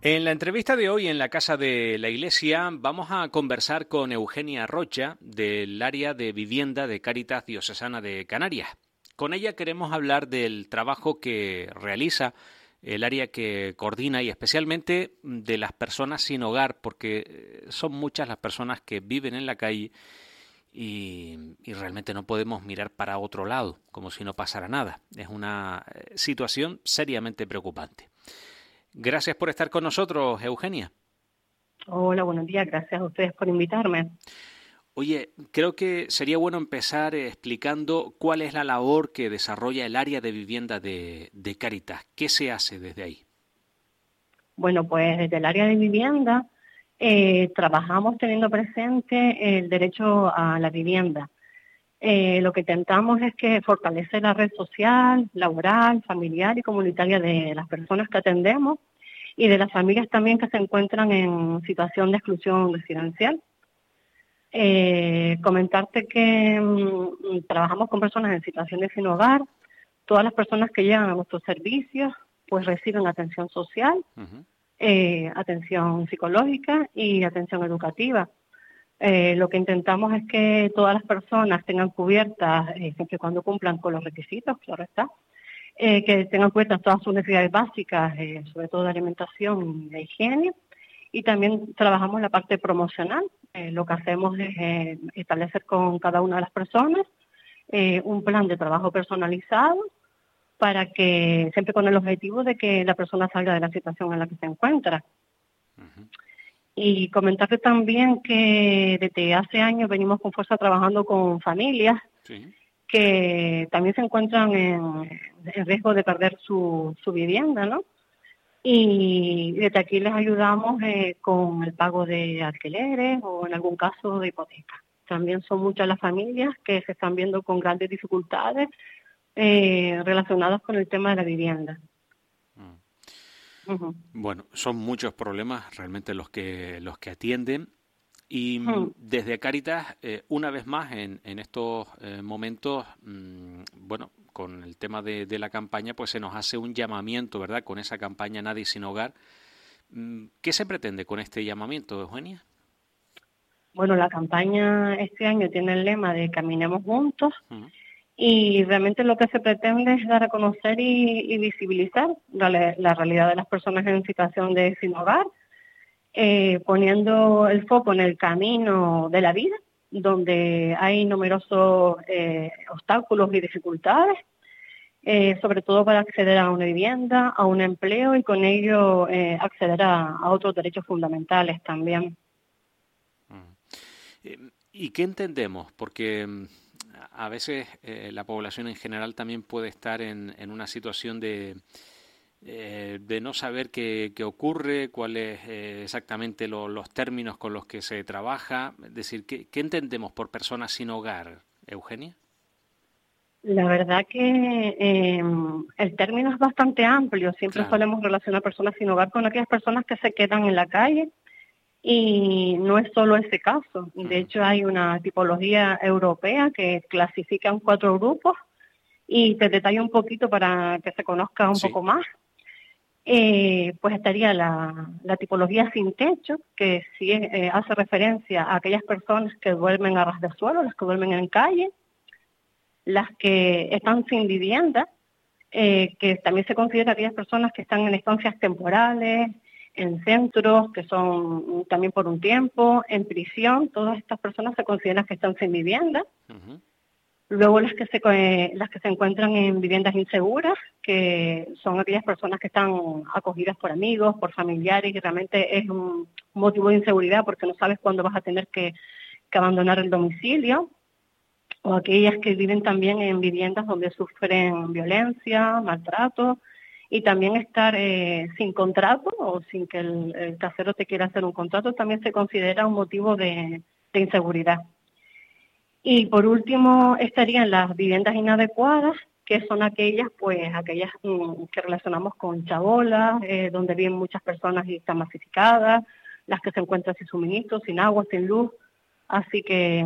En la entrevista de hoy en la Casa de la Iglesia vamos a conversar con Eugenia Rocha del área de vivienda de Cáritas Diocesana de Canarias. Con ella queremos hablar del trabajo que realiza el área que coordina y especialmente de las personas sin hogar, porque son muchas las personas que viven en la calle y realmente no podemos mirar para otro lado, como si no pasara nada. Es una situación seriamente preocupante. Gracias por estar con nosotros, Eugenia. Hola, buenos días. Gracias a ustedes por invitarme. Oye, creo que sería bueno empezar explicando cuál es la labor que desarrolla el área de vivienda de Cáritas. ¿Qué se hace desde ahí? Bueno, pues desde el área de vivienda trabajamos teniendo presente el derecho a la vivienda. Lo que intentamos es que fortalecer la red social, laboral, familiar y comunitaria de las personas que atendemos y de las familias también que se encuentran en situación de exclusión residencial. Comentarte que trabajamos con personas en situación de sin hogar. Todas las personas que llegan a nuestros servicios pues reciben atención social, atención psicológica y atención educativa. Lo que intentamos es que todas las personas tengan cubiertas, siempre y cuando cumplan con los requisitos, claro está, que tengan cubiertas todas sus necesidades básicas, sobre todo de alimentación y de higiene. Y también trabajamos la parte promocional. Lo que hacemos es establecer con cada una de las personas un plan de trabajo personalizado para que, siempre con el objetivo de que la persona salga de la situación en la que se encuentra. Y comentarte también que desde hace años venimos con fuerza trabajando con familias que también se encuentran en riesgo de perder su vivienda, ¿no? Y desde aquí les ayudamos con el pago de alquileres o en algún caso de hipoteca. También son muchas las familias que se están viendo con grandes dificultades relacionadas con el tema de la vivienda. Bueno, son muchos problemas realmente los que atienden y desde Cáritas, una vez más en estos momentos, bueno, con el tema de la campaña, pues se nos hace un llamamiento, ¿verdad? Con esa campaña Nadie sin Hogar. ¿Qué se pretende con este llamamiento, Eugenia? Bueno, la campaña este año tiene el lema de Caminemos Juntos. Y realmente lo que se pretende es dar a conocer y visibilizar la realidad de las personas en situación de sin hogar, poniendo el foco en el camino de la vida, donde hay numerosos obstáculos y dificultades, sobre todo para acceder a una vivienda, a un empleo y con ello acceder a otros derechos fundamentales también. ¿Y qué entendemos? Porque a veces la población en general también puede estar en una situación de no saber qué ocurre, cuáles exactamente los términos con los que se trabaja. Es decir, ¿qué entendemos por personas sin hogar, Eugenia? La verdad que el término es bastante amplio. Siempre solemos relacionar personas sin hogar con aquellas personas que se quedan en la calle. Y no es solo ese caso. De hecho, hay una tipología europea que clasifica en 4 grupos y te detallo un poquito para que se conozca un poco más. Pues estaría la tipología sin techo, que sí hace referencia a aquellas personas que duermen a ras de suelo, las que duermen en calle, las que están sin vivienda, que también se considera aquellas personas que están en estancias temporales, en centros, que son también por un tiempo, en prisión. Todas estas personas se consideran que están sin vivienda. Luego las que se encuentran en viviendas inseguras, que son aquellas personas que están acogidas por amigos, por familiares, y realmente es un motivo de inseguridad porque no sabes cuándo vas a tener que abandonar el domicilio. O aquellas que viven también en viviendas donde sufren violencia, maltrato, y también estar sin contrato o sin que el casero te quiera hacer un contrato también se considera un motivo de inseguridad. Y por último estarían las viviendas inadecuadas, que son aquellas que relacionamos con chabolas, donde viven muchas personas y están masificadas, las que se encuentran sin suministro, sin agua, sin luz. Así que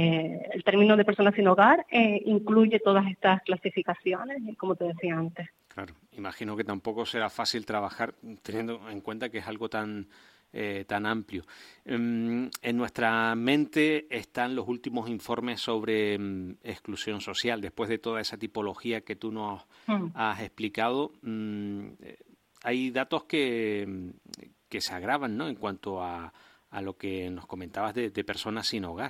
el término de personas sin hogar incluye todas estas clasificaciones, como te decía antes. Claro, imagino que tampoco será fácil trabajar teniendo en cuenta que es algo tan amplio. En nuestra mente están los últimos informes sobre exclusión social. Después de toda esa tipología que tú nos Mm. has explicado, hay datos que se agravan, ¿no? En cuanto a lo que nos comentabas de personas sin hogar.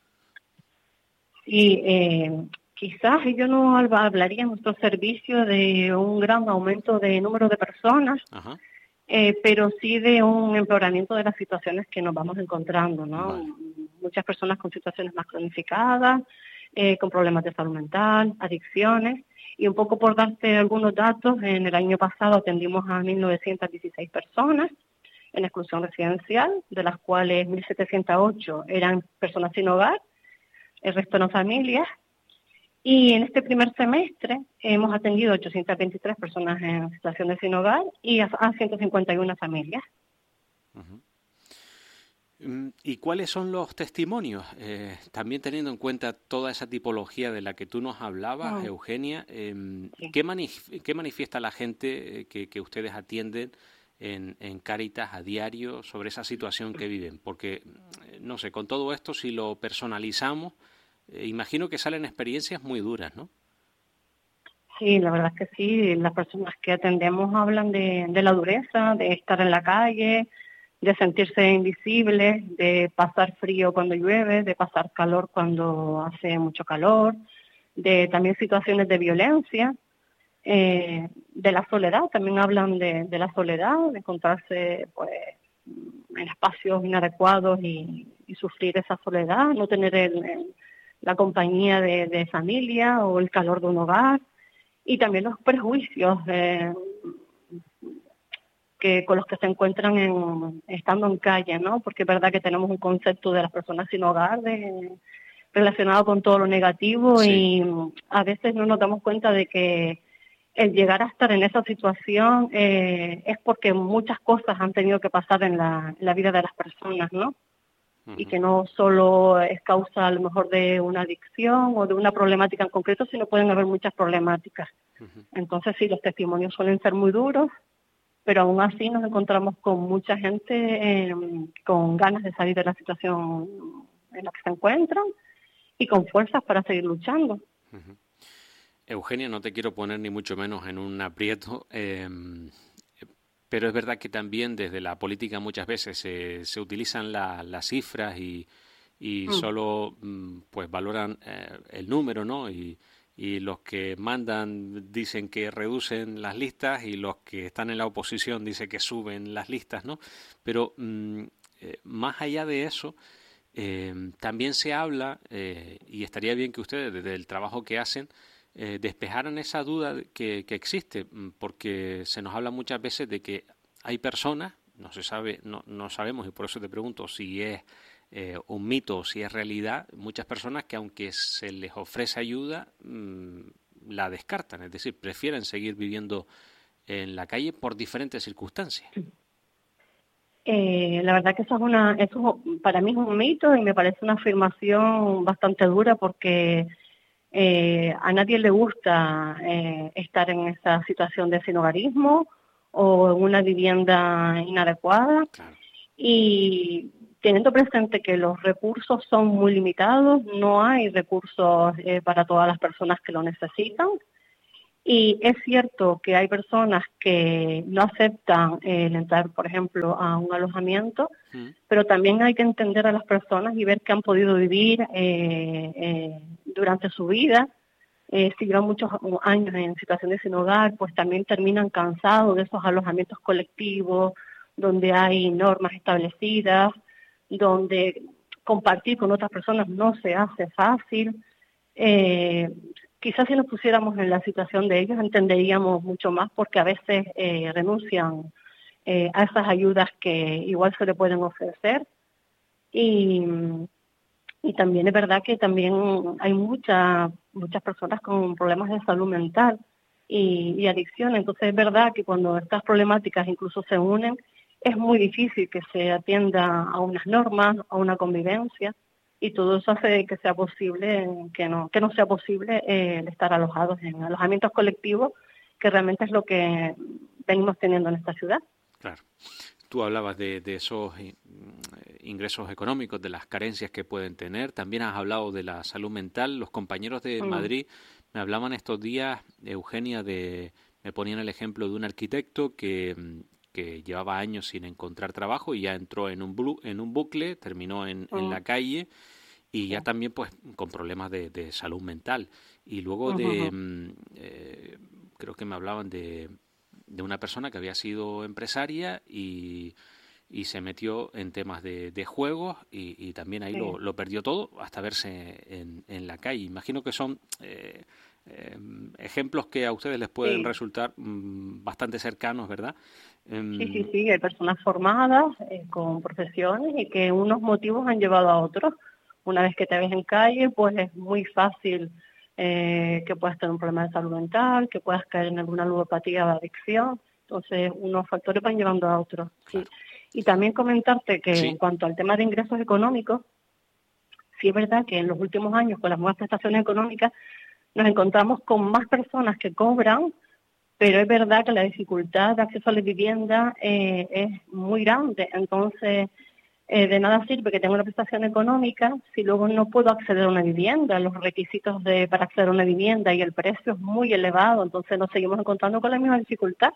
Y quizás yo no hablaría en nuestro servicio de un gran aumento de número de personas, Ajá, pero sí de un empeoramiento de las situaciones que nos vamos encontrando, ¿no? vale. Muchas personas con situaciones más cronificadas, con problemas de salud mental, adicciones. Y un poco por darte algunos datos, en el año pasado atendimos a 1.916 personas en exclusión residencial, de las cuales 1.708 eran personas sin hogar, el resto eran familias. Y en este primer semestre hemos atendido 823 personas en situación de sin hogar y a 151 familias. Ujú. ¿Y cuáles son los testimonios? También teniendo en cuenta toda esa tipología de la que tú nos hablabas, Mm, Eugenia, sí. ¿qué manifiesta la gente que ustedes atienden en Cáritas a diario sobre esa situación que viven? Porque, no sé, con todo esto, si lo personalizamos, imagino que salen experiencias muy duras, ¿no? Sí, la verdad es que sí. Las personas que atendemos hablan de la dureza, de estar en la calle, de sentirse invisibles, de pasar frío cuando llueve, de pasar calor cuando hace mucho calor, de también situaciones de violencia, de la soledad. También hablan de la soledad, de encontrarse pues en espacios inadecuados y sufrir esa soledad, no tener la compañía de familia o el calor de un hogar y también los prejuicios que con los que se encuentran estando en calle, ¿no? Porque es verdad que tenemos un concepto de las personas sin hogar relacionado con todo lo negativo Sí. y a veces no nos damos cuenta de que el llegar a estar en esa situación es porque muchas cosas han tenido que pasar en la vida de las personas, ¿no? Y Ujú, que no solo es causa a lo mejor de una adicción o de una problemática en concreto, sino pueden haber muchas problemáticas. ujú. Entonces sí, los testimonios suelen ser muy duros, pero aún así nos encontramos con mucha gente con ganas de salir de la situación en la que se encuentran y con fuerzas para seguir luchando. Eugenia, no te quiero poner ni mucho menos en un aprieto, pero es verdad que también desde la política muchas veces se utilizan las cifras y Mm. solo pues valoran el número, ¿no? Y los que mandan dicen que reducen las listas y los que están en la oposición dicen que suben las listas, ¿no? Pero más allá de eso, también se habla, y estaría bien que ustedes, desde el trabajo que hacen, despejaran esa duda que existe, porque se nos habla muchas veces de que hay personas, no se sabe, no sabemos, y por eso te pregunto si es un mito o si es realidad, muchas personas que aunque se les ofrece ayuda, la descartan, es decir, prefieren seguir viviendo en la calle por diferentes circunstancias. La verdad que eso para mí es un mito y me parece una afirmación bastante dura porque a nadie le gusta estar en esa situación de sinhogarismo o en una vivienda inadecuada Claro. y teniendo presente que los recursos son muy limitados, no hay recursos para todas las personas que lo necesitan. Y es cierto que hay personas que no aceptan el entrar, por ejemplo, a un alojamiento, Mm, pero también hay que entender a las personas y ver que han podido vivir durante su vida. Si llevan muchos años en situaciones sin hogar, pues también terminan cansados de esos alojamientos colectivos, donde hay normas establecidas, donde compartir con otras personas no se hace fácil. Eh, Quizás si nos pusiéramos en la situación de ellos entenderíamos mucho más porque a veces renuncian a esas ayudas que igual se le pueden ofrecer y, y también es verdad que también hay muchas personas con problemas de salud mental y adicción, entonces es verdad que cuando estas problemáticas incluso se unen es muy difícil que se atienda a unas normas, a una convivencia y todo eso hace que sea posible, que no sea posible el estar alojados en alojamientos colectivos que realmente es lo que venimos teniendo en esta ciudad. Claro. Tú hablabas de esos ingresos económicos, de las carencias que pueden tener. También has hablado de la salud mental. Los compañeros de Madrid me hablaban estos días, Eugenia, me ponían el ejemplo de un arquitecto que llevaba años sin encontrar trabajo y ya entró en un bucle, terminó en la calle y ya también pues con problemas de salud mental. Y luego creo que me hablaban de una persona que había sido empresaria y se metió en temas de juegos y también ahí lo perdió todo hasta verse en la calle. Imagino que son ejemplos que a ustedes les pueden resultar bastante cercanos, ¿verdad? Sí, hay personas formadas con profesiones y que unos motivos han llevado a otros. Una vez que te ves en calle, pues es muy fácil que puedas tener un problema de salud mental, que puedas caer en alguna ludopatía o adicción. Entonces, unos factores van llevando a otros. Claro. Sí. Y también comentarte que en cuanto al tema de ingresos económicos, sí es verdad que en los últimos años, con las nuevas prestaciones económicas, nos encontramos con más personas que cobran, pero es verdad que la dificultad de acceso a la vivienda es muy grande. Entonces, de nada sirve que tenga una prestación económica si luego no puedo acceder a una vivienda. Los requisitos para acceder a una vivienda y el precio es muy elevado, entonces nos seguimos encontrando con la misma dificultad.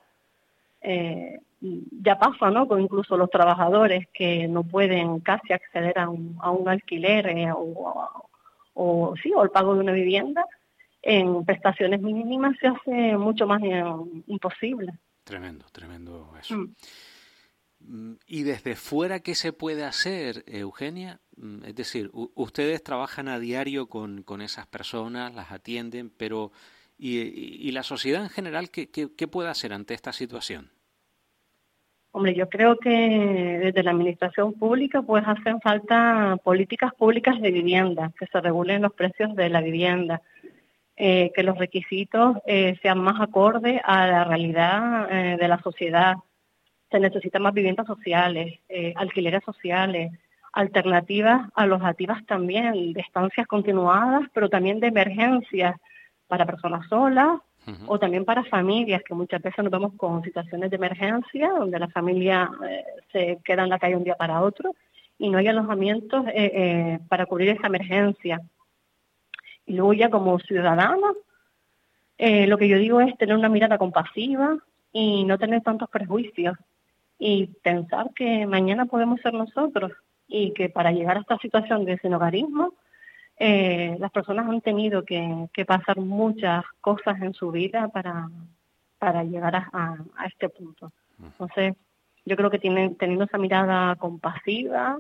Ya pasa, ¿no?, con incluso los trabajadores que no pueden casi acceder a un alquiler o el pago de una vivienda. En prestaciones mínimas se hace mucho más imposible. Tremendo eso. ¿Y desde fuera qué se puede hacer, Eugenia? Es decir, ustedes trabajan a diario con esas personas, las atienden, pero ¿y la sociedad en general qué puede hacer ante esta situación? Hombre, yo creo que desde la administración pública pues hacen falta políticas públicas de vivienda, que se regulen los precios de la vivienda, que los requisitos sean más acordes a la realidad de la sociedad. Se necesitan más viviendas sociales, alquileres sociales, alternativas alojativas también, de estancias continuadas, pero también de emergencias para personas solas o también para familias, que muchas veces nos vemos con situaciones de emergencia, donde la familia se queda en la calle un día para otro y no hay alojamientos para cubrir esa emergencia. Y luego ya como ciudadana, lo que yo digo es tener una mirada compasiva y no tener tantos prejuicios y pensar que mañana podemos ser nosotros y que para llegar a esta situación de sinhogarismo, las personas han tenido que pasar muchas cosas en su vida para llegar a este punto. Entonces, yo creo que teniendo esa mirada compasiva,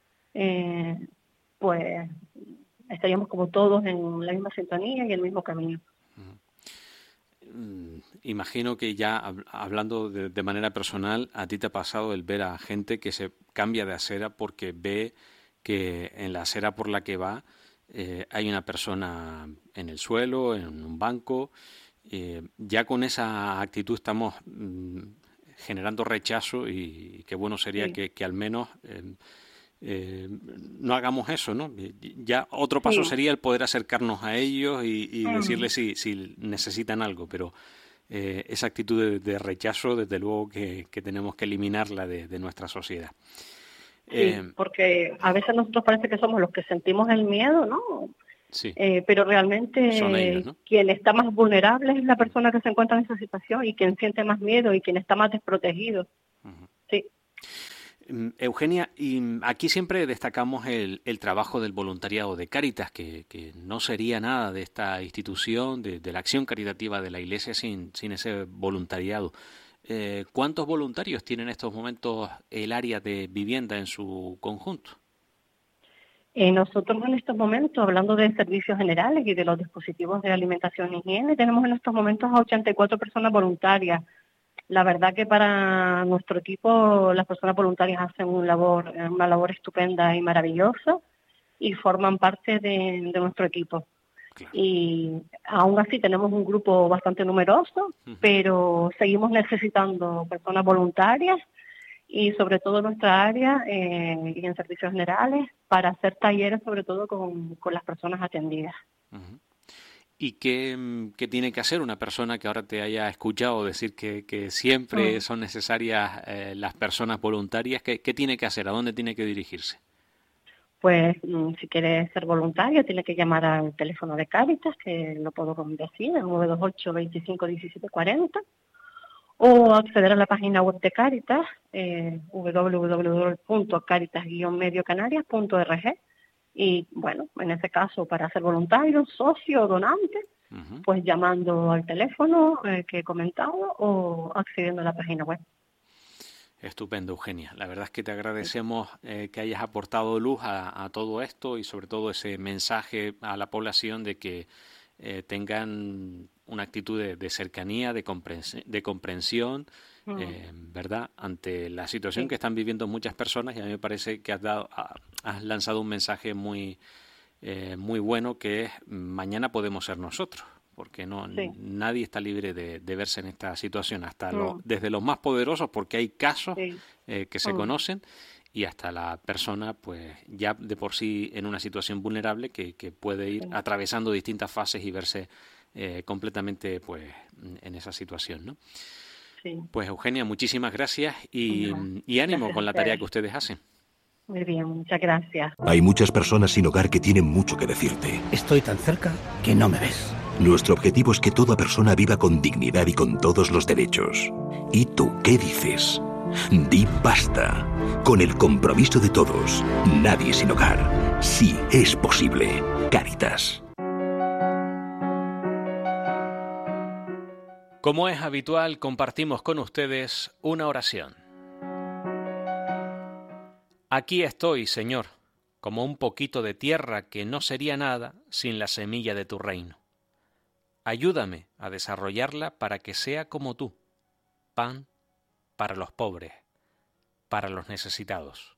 pues estaríamos como todos en la misma sintonía y el mismo camino. Imagino que ya hablando de manera personal, a ti te ha pasado el ver a gente que se cambia de acera porque ve que en la acera por la que va hay una persona en el suelo, en un banco. Ya con esa actitud estamos generando rechazo y qué bueno sería que al menos no hagamos eso, ¿no? Ya otro paso sería el poder acercarnos a ellos y decirles si necesitan algo, pero esa actitud de rechazo, desde luego que tenemos que eliminarla de nuestra sociedad. Sí, porque a veces nosotros parece que somos los que sentimos el miedo, ¿no? Sí. Pero realmente son ellos, ¿no? Quien está más vulnerable es la persona que se encuentra en esa situación y quien siente más miedo y quien está más desprotegido. Sí. Eugenia, y aquí siempre destacamos el trabajo del voluntariado de Cáritas, que no sería nada de esta institución, de la acción caritativa de la Iglesia sin ese voluntariado. ¿Cuántos voluntarios tiene en estos momentos el área de vivienda en su conjunto? Nosotros en estos momentos, hablando de servicios generales y de los dispositivos de alimentación e higiene, tenemos en estos momentos a 84 personas voluntarias. La verdad que para nuestro equipo las personas voluntarias hacen una labor estupenda y maravillosa y forman parte de nuestro equipo. Claro. Y aún así tenemos un grupo bastante numeroso, pero seguimos necesitando personas voluntarias y sobre todo en nuestra área y en servicios generales para hacer talleres sobre todo con las personas atendidas. ¿Y qué tiene que hacer una persona que ahora te haya escuchado decir que siempre son necesarias las personas voluntarias? ¿Qué tiene que hacer? ¿A dónde tiene que dirigirse? Pues si quiere ser voluntario, tiene que llamar al teléfono de Cáritas, que lo puedo decir, el 928 25 17 40, o acceder a la página web de Cáritas, www.caritas-mediocanarias.org. Y bueno, en ese caso, para ser voluntario, socio o donante, pues llamando al teléfono que he comentado o accediendo a la página web. Estupendo, Eugenia. La verdad es que te agradecemos que hayas aportado luz a todo esto y sobre todo ese mensaje a la población de que tengan una actitud de cercanía, de comprensión, ¿verdad? Ante la situación que están viviendo muchas personas, y a mí me parece que has lanzado un mensaje muy bueno, que es: mañana podemos ser nosotros, porque nadie está libre de verse en esta situación, desde los más poderosos, porque hay casos que se conocen, y hasta la persona pues ya de por sí en una situación vulnerable que puede ir atravesando distintas fases y verse completamente pues en esa situación, ¿no? Sí. Pues Eugenia, muchísimas gracias y ánimo con la tarea que ustedes hacen. Muy bien, muchas gracias. Hay muchas personas sin hogar que tienen mucho que decirte. Estoy tan cerca que no me ves. Nuestro objetivo es que toda persona viva con dignidad y con todos los derechos. ¿Y tú qué dices? Di basta. Con el compromiso de todos, nadie sin hogar. Sí es posible. Cáritas. Como es habitual, compartimos con ustedes una oración. Aquí estoy, Señor, como un poquito de tierra que no sería nada sin la semilla de tu reino. Ayúdame a desarrollarla para que sea como tú, pan para los pobres, para los necesitados.